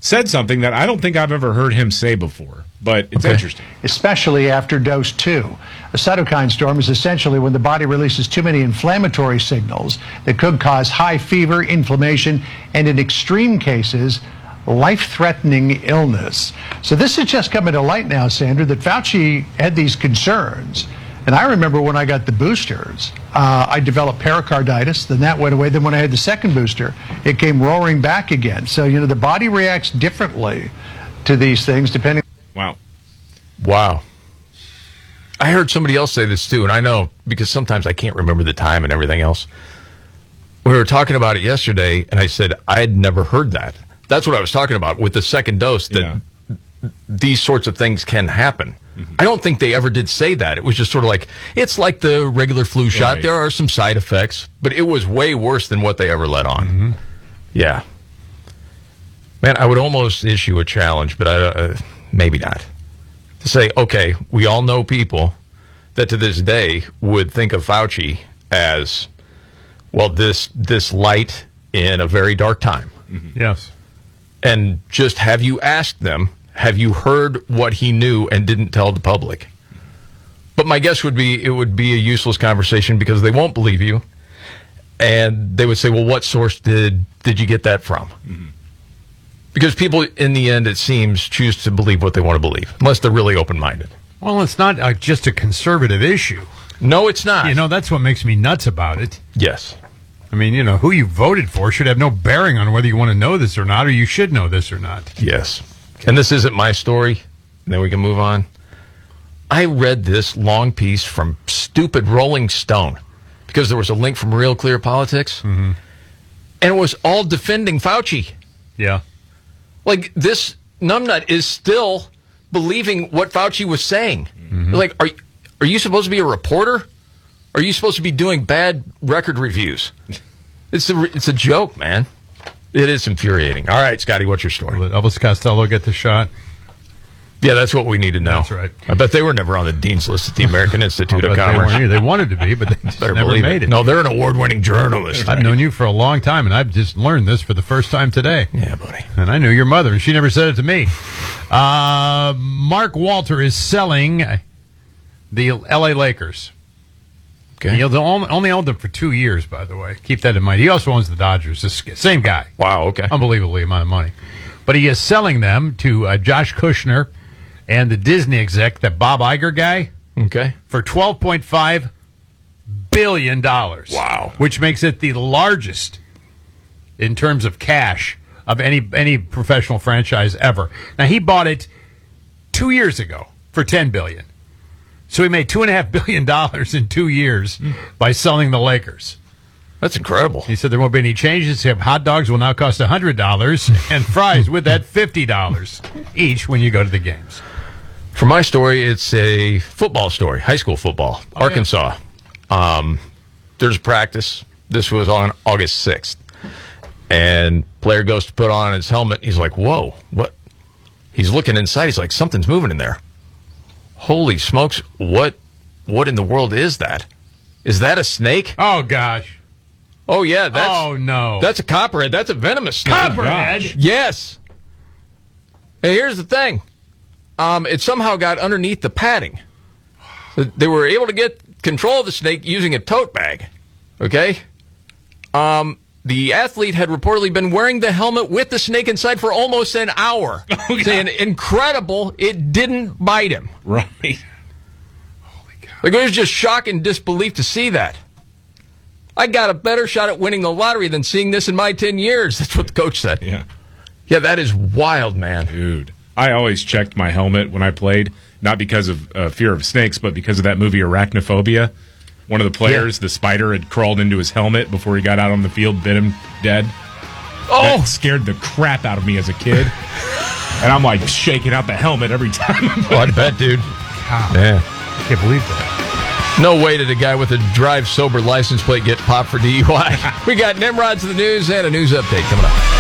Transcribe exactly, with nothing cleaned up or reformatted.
said something that I don't think I've ever heard him say before, but it's okay. interesting. Especially after dose two. A cytokine storm is essentially when the body releases too many inflammatory signals that could cause high fever, inflammation, and in extreme cases, life-threatening illness. So this is just coming to light now, Sandra, that Fauci had these concerns. And I remember when I got the boosters, uh, I developed pericarditis, then that went away. Then when I had the second booster, it came roaring back again. So, you know, the body reacts differently to these things depending. Wow. Wow. I heard somebody else say this too, and I know because sometimes I can't remember the time and everything else. We were talking about it yesterday, and I said I had never heard that. That's what I was talking about with the second dose, that yeah. these sorts of things can happen. Mm-hmm. I don't think they ever did say that. It was just sort of like, it's like the regular flu shot. Right. There are some side effects, but it was way worse than what they ever let on. Mm-hmm. Yeah. Man, I would almost issue a challenge, but I, uh, maybe not. To say, okay, we all know people that to this day would think of Fauci as, well, this this light in a very dark time. Mm-hmm. Yes. And just have you asked them, have you heard what he knew and didn't tell the public? But my guess would be it would be a useless conversation because they won't believe you. And they would say, well, what source did, did you get that from? Mm-hmm. Because people, in the end, it seems, choose to believe what they want to believe, unless they're really open-minded. Well, it's not uh, just a conservative issue. No, it's not. You know, that's what makes me nuts about it. Yes. I mean, you know, who you voted for should have no bearing on whether you want to know this or not, or you should know this or not. Yes. And this isn't my story. Then we can move on. I read this long piece from stupid Rolling Stone because there was a link from Real Clear Politics, mm-hmm. and it was all defending Fauci. Yeah. Like, this numbnut is still believing what Fauci was saying. Mm-hmm. Like, are are you supposed to be a reporter? Are you supposed to be doing bad record reviews? It's a, it's a joke, man. It is infuriating. All right, Scotty, what's your story? Will Elvis Costello get the shot? Yeah, that's what we need to know. That's right. I bet they were never on the dean's list at the American Institute of Commerce. They, weren't they wanted to be, but they just never made it. it. No, they're an award-winning journalist. I've right? known you for a long time, and I've just learned this for the first time today. Yeah, buddy. And I knew your mother, and she never said it to me. Uh, Mark Walter is selling the L A Lakers. Okay. He only owned them for two years, by the way. Keep that in mind. He also owns the Dodgers. The same guy. Wow, okay. Unbelievably amount of money. But he is selling them to uh, Josh Kushner and the Disney exec, that Bob Iger guy, okay, for twelve point five billion dollars. Wow. Which makes it the largest in terms of cash of any any professional franchise ever. Now, he bought it two years ago for ten billion dollars. So he made two point five billion dollars in two years by selling the Lakers. That's incredible. He said there won't be any changes. Hot dogs will now cost one hundred dollars, and fries with that fifty dollars each when you go to the games. For my story, it's a football story, high school football, oh, Arkansas. Yeah. Um, there's practice. This was on August sixth. And player goes to put on his helmet. He's like, whoa, what? He's looking inside. He's like, something's moving in there. Holy smokes, what What in the world is that? Is that a snake? Oh, gosh. Oh, yeah. That's, oh, no. That's a copperhead. That's a venomous snake. Copperhead? Yes. And here's the thing. Um, it somehow got underneath the padding. They were able to get control of the snake using a tote bag. Okay? Um, the athlete had reportedly been wearing the helmet with the snake inside for almost an hour. Oh, saying, incredible, it didn't bite him. Right. Holy God. Like, it was just shock and disbelief to see that. I got a better shot at winning the lottery than seeing this in my ten years. That's what the coach said. Yeah. Yeah, that is wild, man. Dude. I always checked my helmet when I played, not because of uh, fear of snakes, but because of that movie Arachnophobia. One of the players, yeah. the spider, had crawled into his helmet before he got out on the field, bit him dead. Oh! That scared the crap out of me as a kid. And I'm like shaking out the helmet every time. Oh, I bet, dude. Wow. Yeah. I can't believe that. No way did a guy with a drive sober license plate get popped for D U I. We got Nimrod's the news and a news update coming up.